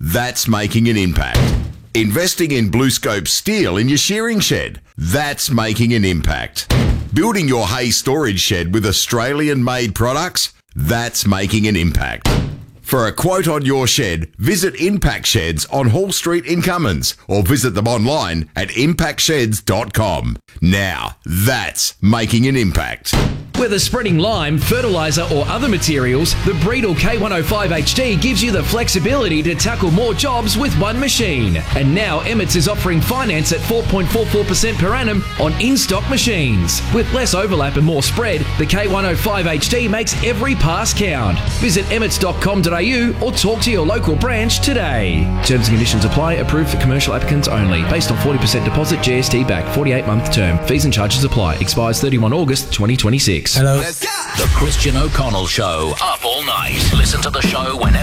That's making an impact. Investing in BlueScope steel in your shearing shed. That's making an impact. Building your hay storage shed with Australian-made products. That's making an impact. For a quote on your shed, visit Impact Sheds on Hall Street in Cummins or visit them online at impactsheds.com. Now, that's making an impact. Whether spreading lime, fertiliser or other materials, the Breedle K105 HD gives you the flexibility to tackle more jobs with one machine. And now Emmets is offering finance at 4.44% per annum on in-stock machines. With less overlap and more spread, the K105 HD makes every pass count. Visit emmets.com.au or talk to your local branch today. Terms and conditions apply. Approved for commercial applicants only. Based on 40% deposit, GST back, 48-month term. Fees and charges apply. Expires 31 August 2026. Hello. The Christian O'Connell Show. Up all night. Listen to the show whenever